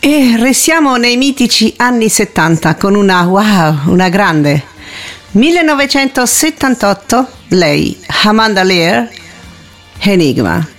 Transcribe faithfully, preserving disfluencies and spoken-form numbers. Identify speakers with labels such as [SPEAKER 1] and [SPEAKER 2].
[SPEAKER 1] E restiamo nei mitici anni settanta con una wow, una grande. millenovecentosettantotto, lei, Amanda Lear, Enigma.